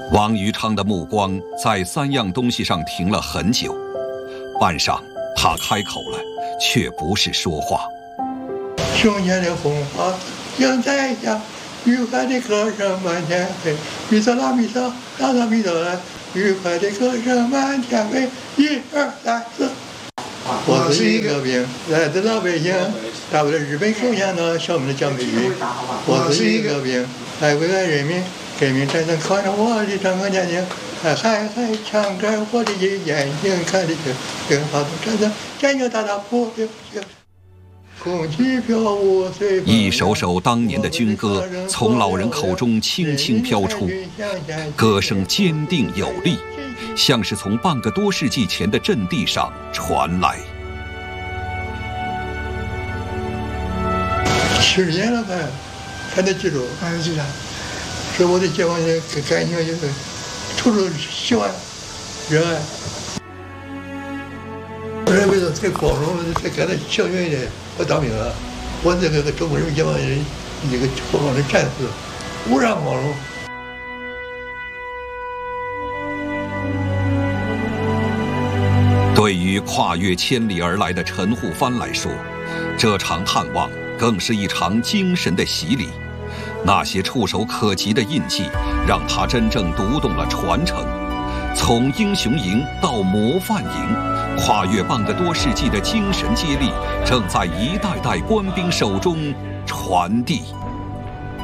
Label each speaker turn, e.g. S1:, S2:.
S1: 王余昌的目光在3样东西上停了很久，半晌，他开口了，却不是说话。
S2: 胸前的红花映在下，愉快的歌声满天飞，咪嗦啦咪嗦，啦啦咪嗦来，愉快的歌声满天飞，1、2、3、4。我是一个兵，来自老北京，打败了日本首相的小们的蒋介石。我是一个兵，来为爱人民，革命战争靠着我的张口年轻，还枪杆我的眼睛看的清，跟发动战争，战争大大不流行。
S1: 一首首当年的军歌从老人口中轻轻飘出，歌声坚定有力，像是从半个多世纪前的阵地上传来。
S2: 70年了吧，还能记住，还能记住，是我的解放军感情就是处处喜欢、热爱。我认为是太光荣了，才感到幸运的。我当兵了，我这个中国人民解放军那个后方的战士，无上光荣。
S1: 对于跨越千里而来的陈护藩来说，这场探望更是一场精神的洗礼。那些触手可及的印记，让他真正读懂了传承。从英雄营到模范营，跨越半个多世纪的精神接力，正在一代代官兵手中传递。